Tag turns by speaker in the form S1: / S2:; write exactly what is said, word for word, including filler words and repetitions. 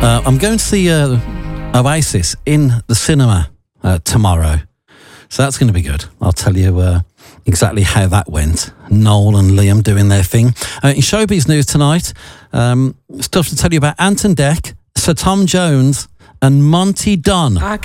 S1: Uh, I'm going to see uh, Oasis in the cinema uh, tomorrow. So that's going to be good. I'll tell you uh, exactly how that went. Noel and Liam doing their thing. Uh, in showbiz news tonight, um, stuff to tell you about Anton Deck, Sir Tom Jones and Monty Dunn.